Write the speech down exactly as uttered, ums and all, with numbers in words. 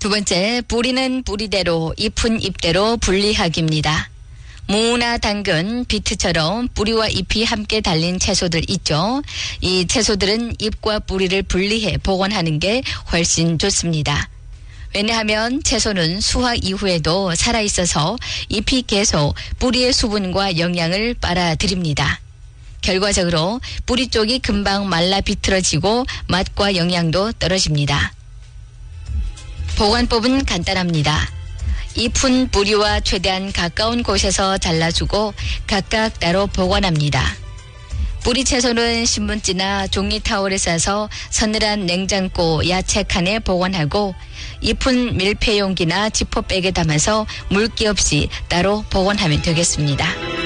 두 번째, 뿌리는 뿌리대로, 잎은 잎대로 분리하기입니다. 무나 당근, 비트처럼 뿌리와 잎이 함께 달린 채소들 있죠. 이 채소들은 잎과 뿌리를 분리해 보관하는 게 훨씬 좋습니다. 왜냐하면 채소는 수확 이후에도 살아있어서 잎이 계속 뿌리의 수분과 영양을 빨아들입니다. 결과적으로 뿌리 쪽이 금방 말라 비틀어지고 맛과 영양도 떨어집니다. 보관법은 간단합니다. 잎은 뿌리와 최대한 가까운 곳에서 잘라주고 각각 따로 보관합니다. 뿌리 채소는 신문지나 종이 타월에 싸서 서늘한 냉장고 야채 칸에 보관하고 잎은 밀폐 용기나 지퍼백에 담아서 물기 없이 따로 보관하면 되겠습니다.